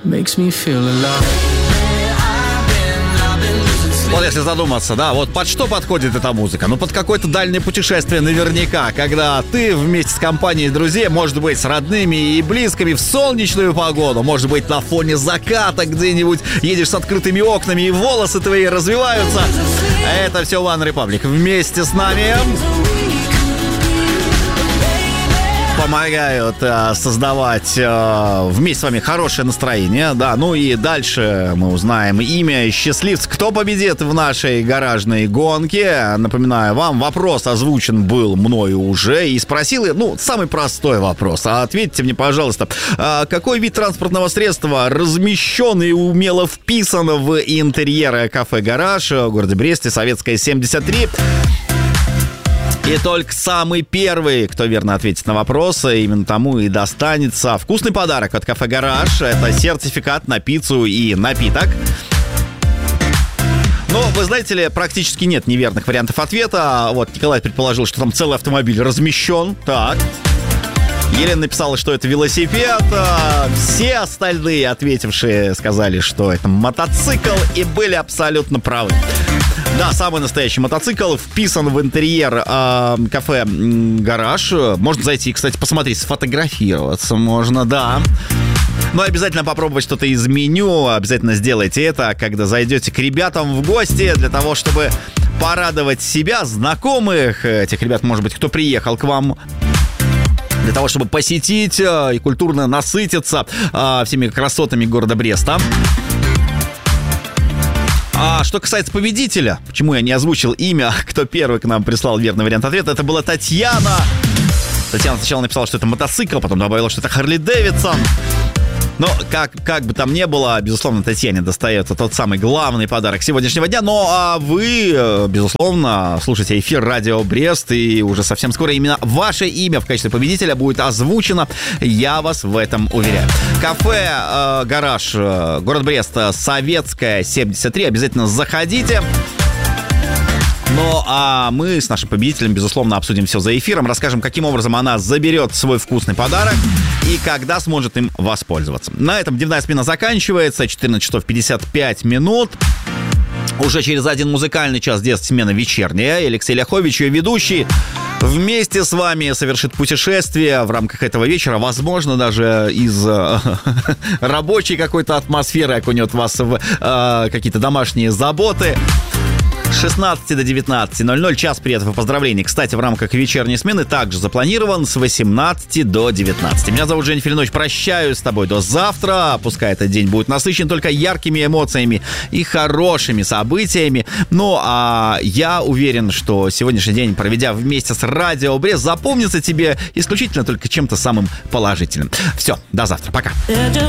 makes me feel alive. Вот если задуматься, да, вот под что подходит эта музыка? Ну, под какое-то дальнее путешествие наверняка, когда ты вместе с компанией друзей, может быть, с родными и близкими в солнечную погоду, может быть, на фоне заката где-нибудь едешь с открытыми окнами и волосы твои развиваются. Это все One Republic. Вместе с нами помогают создавать вместе с вами хорошее настроение, да, ну и дальше мы узнаем имя счастливца, кто победит в нашей гаражной гонке. Напоминаю вам, вопрос озвучен был мною уже, и спросил я, ну, самый простой вопрос, ответьте мне, пожалуйста, какой вид транспортного средства размещен и умело вписан в интерьер кафе «Гараж» в городе Бресте, Советская, 73. И только самый первый, кто верно ответит на вопросы, именно тому и достанется вкусный подарок от кафе «Гараж». Это сертификат на пиццу и напиток. Но, вы знаете ли, практически нет неверных вариантов ответа. Вот Николай предположил, что там целый автомобиль размещен. Так. Елена написала, что это велосипед. Все остальные ответившие сказали, что это мотоцикл, и были абсолютно правы. Да, самый настоящий мотоцикл вписан в интерьер кафе «Гараж». Можно зайти, кстати, посмотреть, сфотографироваться можно, да. Но обязательно попробовать что-то из меню. Обязательно сделайте это, когда зайдете к ребятам в гости, для того, чтобы порадовать себя, знакомых. Этих ребят, может быть, кто приехал к вам, для того, чтобы посетить и культурно насытиться всеми красотами города Бреста. А что касается победителя, почему я не озвучил имя, кто первый к нам прислал верный вариант ответа, это была Татьяна. Татьяна сначала написала, что это мотоцикл, потом добавила, что это Харли Дэвидсон. Но как бы там ни было, безусловно, Татьяне достается тот самый главный подарок сегодняшнего дня. Ну, а вы, безусловно, слушайте эфир Радио Брест, и уже совсем скоро именно ваше имя в качестве победителя будет озвучено. Я вас в этом уверяю. Кафе «Гараж», город Брест, Советская, 73. Обязательно заходите. Ну, а мы с нашим победителем, безусловно, обсудим все за эфиром, расскажем, каким образом она заберет свой вкусный подарок и когда сможет им воспользоваться. На этом дневная смена заканчивается, 14 часов 55 минут. Уже через один музыкальный час здесь смена вечерняя. Алексей Ляхович, ее ведущий, вместе с вами совершит путешествие в рамках этого вечера. Возможно, даже из рабочей какой-то атмосферы окунет вас в какие-то домашние заботы. С 16 до 19:00 час приветов и поздравлений. Кстати, в рамках вечерней смены также запланирован с 18 до 19. Меня зовут Женя Филинович. Прощаюсь с тобой до завтра. Пускай этот день будет насыщен только яркими эмоциями и хорошими событиями. Ну, а я уверен, что сегодняшний день, проведя вместе с Радио Брест, запомнится тебе исключительно только чем-то самым положительным. Все, до завтра. Пока.